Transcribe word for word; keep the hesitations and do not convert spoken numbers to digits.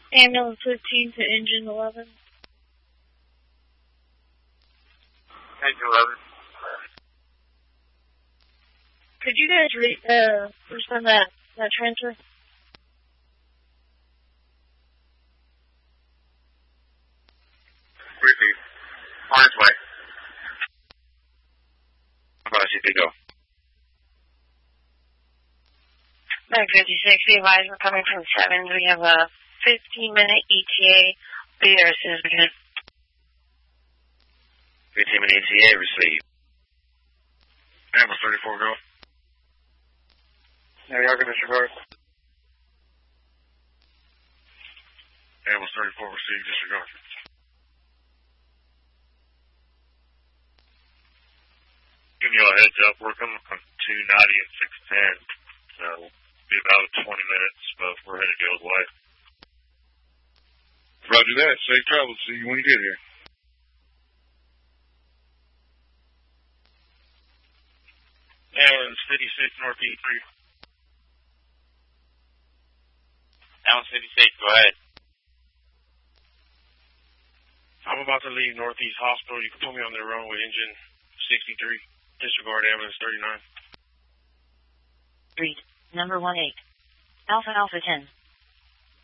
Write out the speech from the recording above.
Ambulance fifteen to engine eleven. Engine eleven. Could you guys re- uh, respond that, that transfer? Repeat. On its way. How about C P go? nine fifty-six, be advised, we're coming from sevens. We have a fifteen minute E T A. Be there as soon as we can. fifteen minute E T A received. Ambulance thirty-four, go. Yeah, y'all can disregard. Ambulance thirty-four received, disregard. Giving you a heads up, we're coming from two ninety and six ten. So, be about twenty minutes, but we're headed the other way. Roger that. Safe travels. See you when you get here. Ambulance fifty-six, Northeast three. Ambulance fifty-six, go ahead. I'm about to leave Northeast Hospital. You can put me on the runway engine sixty-three. Disregard ambulance thirty-nine. Read, number one eight. Alpha Alpha ten.